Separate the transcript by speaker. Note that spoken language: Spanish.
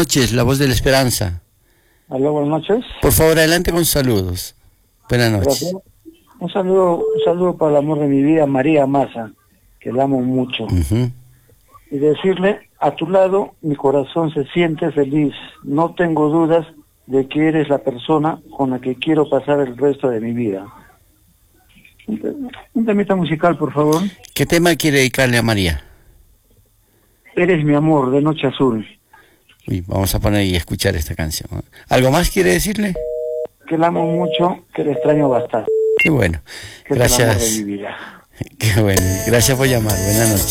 Speaker 1: noches, la voz de la esperanza.
Speaker 2: Aló, buenas noches.
Speaker 1: Por favor, adelante con saludos. Buenas noches.
Speaker 2: Gracias. Un saludo para el amor de mi vida, María Massa, que la amo mucho. Y decirle, a tu lado mi corazón se siente feliz. No tengo dudas de que eres la persona con la que quiero pasar el resto de mi vida. Un temita musical, por favor.
Speaker 1: ¿Qué tema quiere dedicarle a María?
Speaker 2: Eres mi amor, de Noche Azul.
Speaker 1: Uy, vamos a poner y escuchar esta canción. ¿Algo más quiere decirle?
Speaker 2: Que la amo mucho, que la extraño bastante.
Speaker 1: Qué bueno.
Speaker 2: Que
Speaker 1: Gracias.
Speaker 2: es el amor de mi vida.
Speaker 1: Qué bueno. Gracias por llamar. Buenas noches.